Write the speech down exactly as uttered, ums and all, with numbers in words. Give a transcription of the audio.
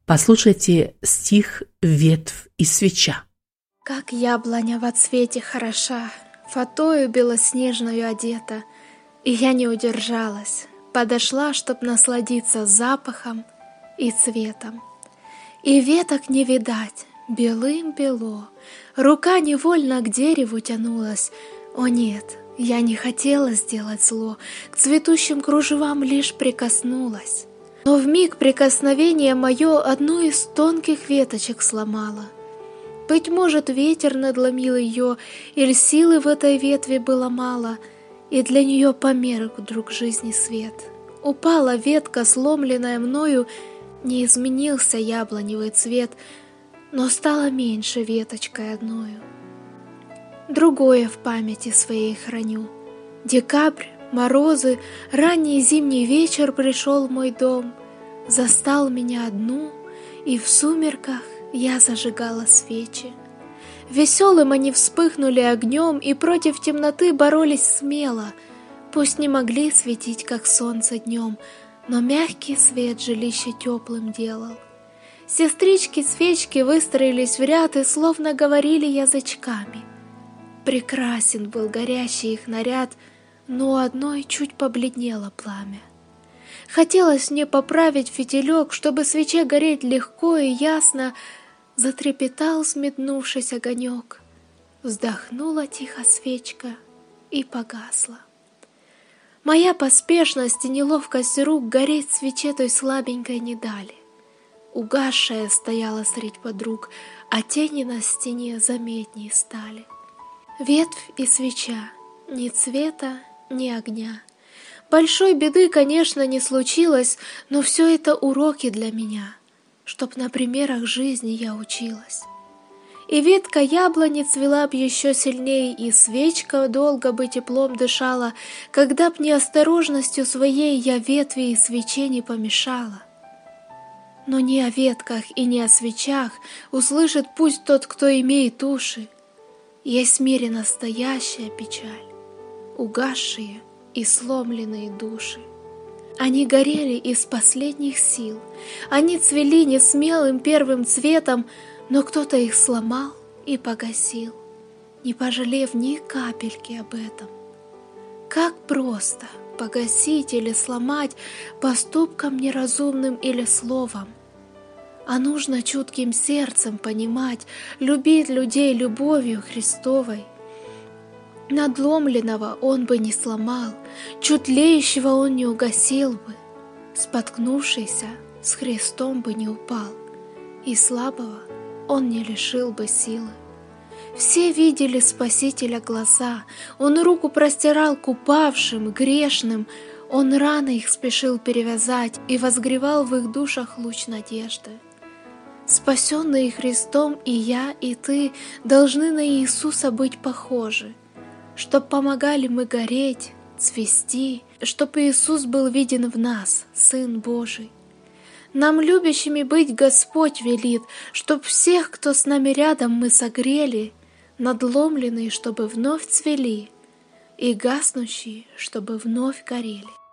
Послушайте стих «Ветвь и свеча». Как яблоня во цвете хороша, фатою белоснежную одета, и я не удержалась, подошла, чтоб насладиться запахом и цветом. И веток не видать, белым-бело, рука невольно к дереву тянулась. О нет, я не хотела сделать зло, к цветущим кружевам лишь прикоснулась. Но вмиг прикосновение мое одну из тонких веточек сломало. Быть может, ветер надломил ее, или силы в этой ветви было мало, и для нее померк вдруг жизни свет. Упала ветка, сломленная мною, не изменился яблоневый цвет, но стало меньше веточкой одною. Другое в памяти своей храню. Декабрь, морозы, ранний зимний вечер пришел в мой дом, застал меня одну, и в сумерках я зажигала свечи. Веселым они вспыхнули огнем и против темноты боролись смело. Пусть не могли светить, как солнце днем, но мягкий свет жилище теплым делал. Сестрички-свечки выстроились в ряд и словно говорили язычками. Прекрасен был горящий их наряд, но у одной чуть побледнело пламя. Хотелось мне поправить фитилек, чтобы свече гореть легко и ясно. Затрепетал, взметнувшись огонек. Вздохнула тихо свечка и погасла. Моя поспешность и неловкость рук гореть свече той слабенькой не дали. Угасшая стояла средь подруг, а тени на стене заметней стали. Ветвь и свеча, ни цвета, ни огня. Большой беды, конечно, не случилось, но все это уроки для меня, чтоб на примерах жизни я училась. И ветка яблони цвела б еще сильней, и свечка долго бы теплом дышала, когда б неосторожностью своей я ветви и свече не помешала. Но не о ветках и не о свечах услышит пусть тот, кто имеет уши. Есть в мире настоящая печаль, угасшие и сломленные души. Они горели из последних сил, они цвели несмелым первым цветом, но кто-то их сломал и погасил, не пожалев ни капельки об этом. Как просто погасить или сломать поступком неразумным или словом. А нужно чутким сердцем понимать, любить людей любовью Христовой. Надломленного он бы не сломал, чуть тлеющего он не угасил бы, споткнувшийся с Христом бы не упал, и слабого он не лишил бы силы. Все видели Спасителя глаза, он руку простирал к упавшим, грешным, он раны их спешил перевязать и возгревал в их душах луч надежды. Спасенные Христом и я, и ты должны на Иисуса быть похожи, чтоб помогали мы гореть, цвести, чтоб Иисус был виден в нас, Сын Божий. Нам любящими быть Господь велит, чтоб всех, кто с нами рядом, мы согрели, надломленные, чтобы вновь цвели, и гаснущие, чтобы вновь горели.